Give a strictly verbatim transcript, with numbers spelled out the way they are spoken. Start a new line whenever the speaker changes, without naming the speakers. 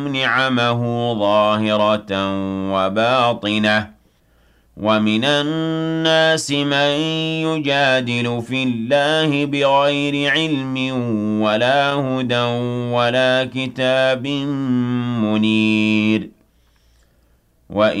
نِعَمَهُ ظَاهِرَةً وَبَاطِنَةً ۗ وَمِنَ النَّاسِ مَن يُجَادِلُ فِي اللَّهِ بِغَيْرِ عِلْمٍ وَلَا هُدًى وَلَا كِتَابٍ مُّنِيرٍ